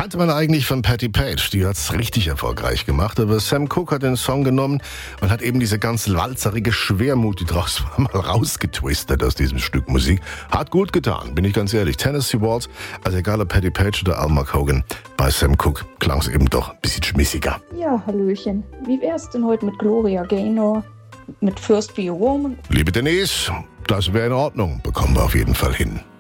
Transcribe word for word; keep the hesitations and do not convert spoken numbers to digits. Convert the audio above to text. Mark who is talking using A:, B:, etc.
A: Kannte man eigentlich von Patti Page, die hat's richtig erfolgreich gemacht, aber Sam Cooke hat den Song genommen und hat eben diese ganz walzerige Schwermut, die draus war, mal rausgetwistet aus diesem Stück Musik. Hat gut getan, bin ich ganz ehrlich. Tennessee Waltz, also egal ob Patti Page oder Al Mark-Hogan, bei Sam Cooke klang's eben doch ein bisschen schmissiger.
B: Ja, Hallöchen. Wie wär's denn heute mit Gloria Gaynor, mit First Be a Woman?
A: Liebe Denise, das wäre in Ordnung, bekommen wir auf jeden Fall hin.